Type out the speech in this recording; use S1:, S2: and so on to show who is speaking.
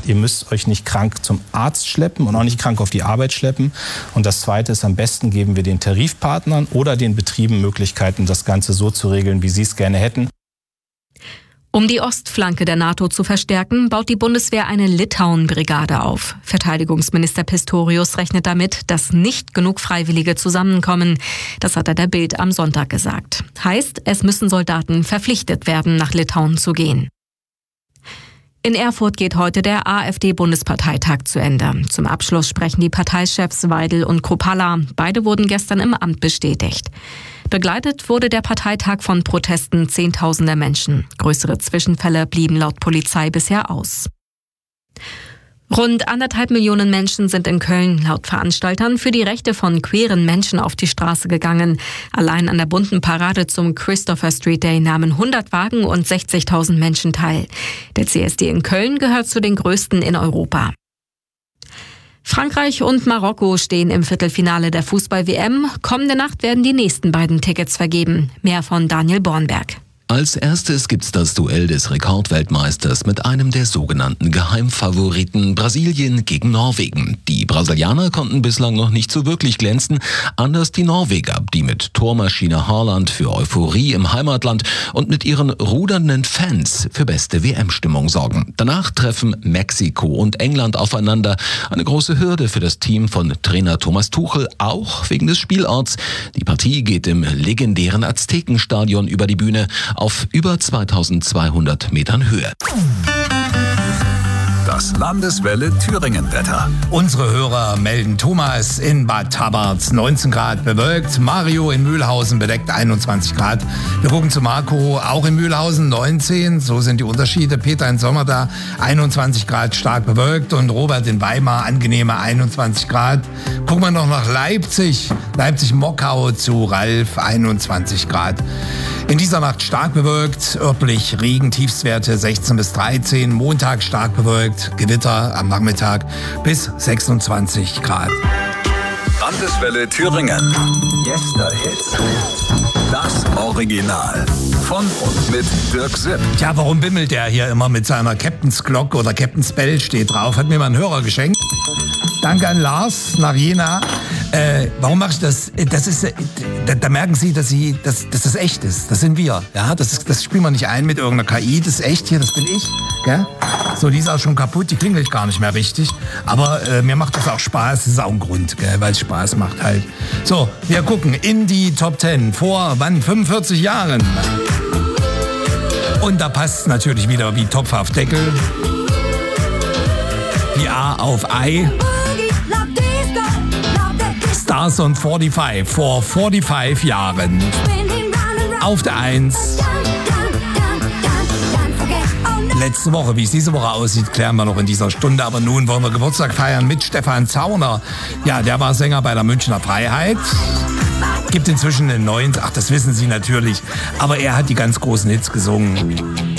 S1: gemacht. Ihr müsst euch nicht krank zum Arzt schleppen und auch nicht krank auf die Arbeit schleppen. Und das Zweite ist, am besten geben wir den Tarifpartnern oder den Betrieben Möglichkeiten, das Ganze so zu regeln, wie sie es gerne hätten.
S2: Um die Ostflanke der NATO zu verstärken, baut die Bundeswehr eine Litauen-Brigade auf. Verteidigungsminister Pistorius rechnet damit, dass nicht genug Freiwillige zusammenkommen. Das hat er der Bild am Sonntag gesagt. Heißt, es müssen Soldaten verpflichtet werden, nach Litauen zu gehen. In Erfurt geht heute der AfD-Bundesparteitag zu Ende. Zum Abschluss sprechen die Parteichefs Weidel und Kruppalla. Beide wurden gestern im Amt bestätigt. Begleitet wurde der Parteitag von Protesten Zehntausender Menschen. Größere Zwischenfälle blieben laut Polizei bisher aus. Rund 1,5 Millionen Menschen sind in Köln laut Veranstaltern für die Rechte von queeren Menschen auf die Straße gegangen. Allein an der bunten Parade zum Christopher Street Day nahmen 100 Wagen und 60.000 Menschen teil. Der CSD in Köln gehört zu den größten in Europa. Frankreich und Marokko stehen im Viertelfinale der Fußball-WM. Kommende Nacht werden die nächsten beiden Tickets vergeben. Mehr von Daniel Bornberg.
S3: Als erstes gibt's das Duell des Rekordweltmeisters mit einem der sogenannten Geheimfavoriten Brasilien gegen Norwegen. Die Brasilianer konnten bislang noch nicht so wirklich glänzen, anders die Norweger, die mit Tormaschine Haaland für Euphorie im Heimatland und mit ihren rudernden Fans für beste WM-Stimmung sorgen. Danach treffen Mexiko und England aufeinander. Eine große Hürde für das Team von Trainer Thomas Tuchel, auch wegen des Spielorts. Die Partie geht im legendären Aztekenstadion über die Bühne auf über 2200 Metern Höhe.
S4: Das Landeswelle Thüringen-Wetter.
S5: Unsere Hörer melden: Thomas in Bad Tabarz 19 Grad bewölkt, Mario in Mühlhausen bedeckt 21 Grad. Wir gucken zu Marco, auch in Mühlhausen 19, so sind die Unterschiede. Peter in Sommerda 21 Grad stark bewölkt und Robert in Weimar angenehme 21 Grad. Gucken wir noch nach Leipzig, Leipzig-Mockau zu Ralf 21 Grad. In dieser Nacht stark bewölkt, örtlich Regen, Tiefstwerte 16 bis 13, Montag stark bewölkt, Gewitter am Nachmittag bis 26 Grad.
S4: Landeswelle Thüringen. Yesterhits. Das Original. Von und mit Dirk Sipp.
S5: Tja, warum bimmelt der hier immer mit seiner Captain's Glock oder Captain's Bell steht drauf? Hat mir mal ein Hörer geschenkt. Danke an Lars nach Jena. Warum mache ich das? Da merken Sie, dass das echt ist. Das sind wir. Ja, das spielen wir nicht ein mit irgendeiner KI. Das ist echt hier, das bin ich. Gell? So, die ist auch schon kaputt, die klingelt gar nicht mehr richtig. Aber mir macht das auch Spaß. Das ist auch ein Grund, weil es Spaß macht halt. So, wir gucken in die Top 10 vor, 45 Jahren. Und da passt es natürlich wieder wie Topf auf Deckel. Wie A auf Ei. Stars on 45 vor 45 Jahren. Auf der 1. Letzte Woche, wie es diese Woche aussieht, klären wir noch in dieser Stunde. Aber nun wollen wir Geburtstag feiern mit Stefan Zauner. Ja, der war Sänger bei der Münchner Freiheit. Gibt inzwischen einen neuen, ach, das wissen Sie natürlich. Aber er hat die ganz großen Hits gesungen.